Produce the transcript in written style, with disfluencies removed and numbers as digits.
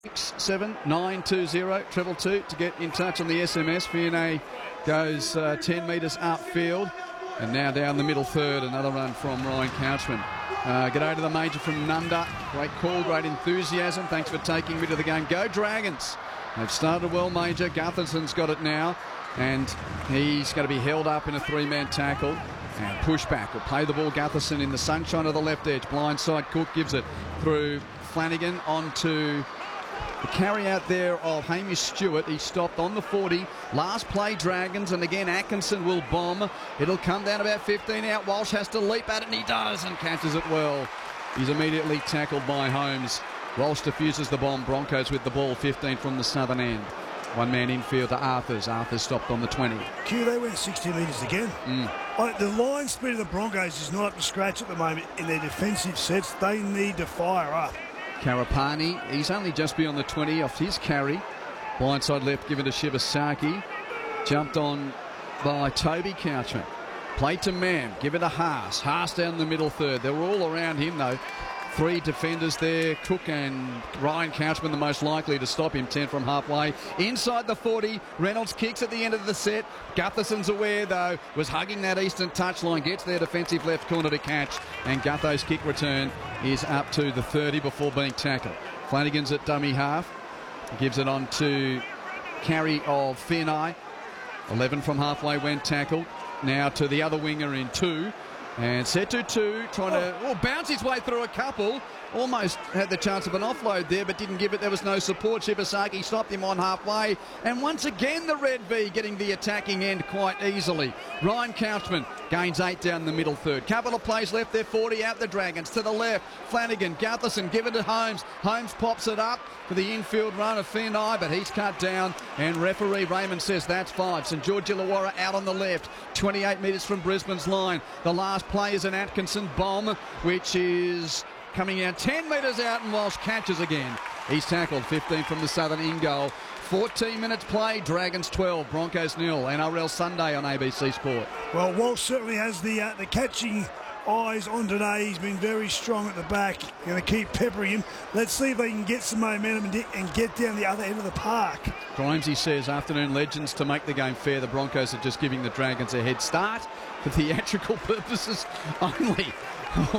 67920 222 to get in touch on the SMS. Fiona goes 10 metres upfield, and now down the middle third, another run from Ryan Couchman. G'day to the Major from Nunda. Great call, great enthusiasm. Thanks for taking me to the game. Go Dragons. They've started well, Major. Gutherson's got it now, and he's going to be held up in a three-man tackle. And pushback will play the ball. Gutherson in the sunshine of the left edge. Blindside Cook gives it through Flanagan onto the carry out there of Hamish Stewart. He stopped on the 40. Last play, Dragons, and again Atkinson will bomb. It'll come down about 15 out. Walsh has to leap at it, and he does, and catches it well. He's immediately tackled by Holmes. Walsh diffuses the bomb. Broncos with the ball, 15 from the southern end. One man infield to Arthurs. Arthurs stopped on the 20. Q, they went 60 metres again. The line speed of the Broncos is not up to scratch at the moment in their defensive sets. They need to fire up. Karapani, he's only just beyond the 20 off his carry. Blindside left, given to Shibasaki. Jumped on by Toby Couchman. Played to Mam, give it to Haas. Haas down the middle third. They were all around him though. Three defenders there, Cook and Ryan Couchman the most likely to stop him, 10 from halfway. Inside the 40, Reynolds kicks at the end of the set. Gutherson's aware though, was hugging that eastern touchline, gets their defensive left corner to catch, and Gutho's kick return is up to the 30 before being tackled. Flanagan's at dummy half, gives it on to carry of Finney. 11 from halfway when tackled. Now to the other winger in 2. And Setutu trying to bounce his way through a couple. Almost had the chance of an offload there, but didn't give it. There was no support. Shibasaki stopped him on halfway. And once again, the Red V getting the attacking end quite easily. Ryan Couchman gains 8 down the middle third. Couple of plays left there, 40 out the Dragons. To the left, Flanagan, Gutherson, give it to Holmes. Holmes pops it up for the infield run of Finney, but he's cut down. And referee Raymond says that's 5. St George Illawarra out on the left, 28 metres from Brisbane's line. The last play is an Atkinson bomb, which is coming out 10 metres out, and Walsh catches again. He's tackled, 15 from the southern in goal. 14 minutes play, Dragons 12, Broncos 0. NRL Sunday on ABC Sport. Well, Walsh certainly has the catching eyes on today. He's been very strong at the back. Going to keep peppering him. Let's see if they can get some momentum and get down the other end of the park. Grimesy says, afternoon legends, to make the game fair, the Broncos are just giving the Dragons a head start for theatrical purposes only.